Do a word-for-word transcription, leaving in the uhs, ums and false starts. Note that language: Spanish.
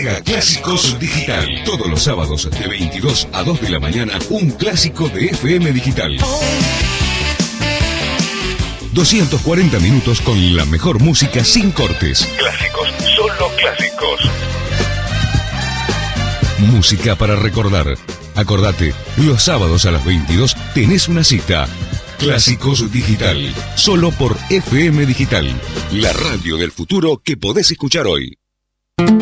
Clásicos Digital. Todos los sábados de veintidós a dos de la mañana, un clásico de F M Digital. doscientos cuarenta minutos con la mejor música sin cortes. Clásicos, solo clásicos. Música para recordar. Acordate, los sábados a las veintidós tenés una cita. Clásicos Digital, solo por F M Digital, la radio del futuro que podés escuchar hoy.